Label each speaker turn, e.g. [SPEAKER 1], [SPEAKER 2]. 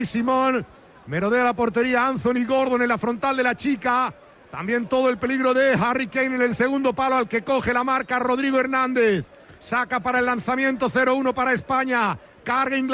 [SPEAKER 1] Simón, merodea la portería Anthony Gordon en la frontal de la chica. También todo el peligro de Harry Kane en el segundo palo, al que coge la marca Rodrigo Hernández. Saca para el lanzamiento, 0-1 para España. Carga Inglaterra.